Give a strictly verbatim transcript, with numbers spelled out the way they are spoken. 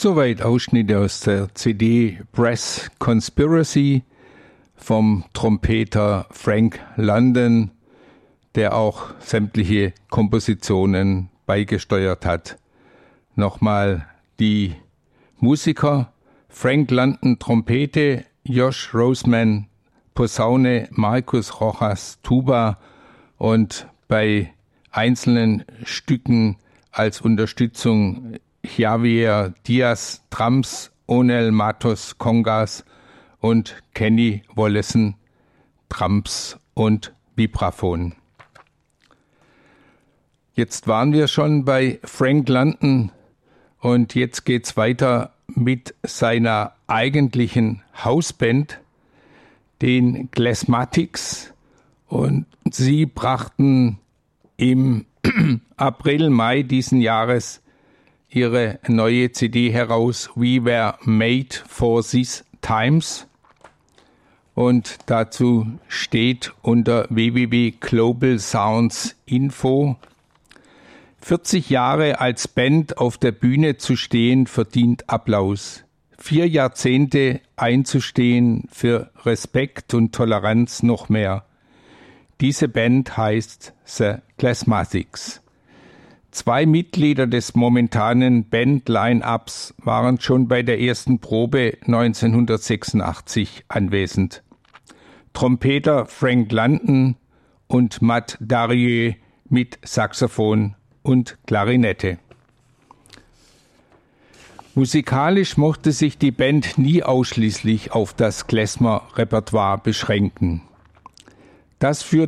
Soweit Ausschnitte aus der C D Brass Conspiracy vom Trompeter Frank London, der auch sämtliche Kompositionen beigesteuert hat. Nochmal die Musiker: Frank London Trompete, Josh Roseman Posaune, Marcus Rojas Tuba und bei einzelnen Stücken als Unterstützung Javier Diaz Drums, Onel Matos Congas und Kenny Wollesen Drums und Vibraphon. Jetzt waren wir schon bei Frank London und jetzt geht's weiter mit seiner eigentlichen Hausband, den Klezmatics, und sie brachten im April, Mai diesen Jahres ihre neue C D heraus, We Were Made for These Times, und dazu steht unter w w w punkt global sounds info: vierzig Jahre als Band auf der Bühne zu stehen, verdient Applaus. Vier Jahrzehnte einzustehen, für Respekt und Toleranz noch mehr. Diese Band heißt The Klezmatics. Zwei Mitglieder des momentanen Band-Line-Ups waren schon bei der ersten Probe neunzehnhundertsechsundachtzig anwesend. Trompeter Frank London und Matt Darrieux mit Saxophon und Klarinette. Musikalisch mochte sich die Band nie ausschließlich auf das Klezmer-Repertoire beschränken. Das führte